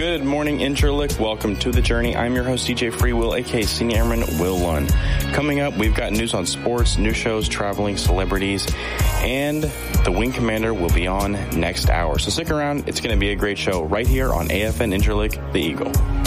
Good morning, Interlick. Welcome to The Journey. I'm your host, DJ Freewill, aka Senior Airman Will Lund. Coming up, we've got news on sports, new shows, traveling, celebrities, and the Wing Commander will be on next hour. So stick around. It's going to be a great show right here on AFN Interlick, The Eagle.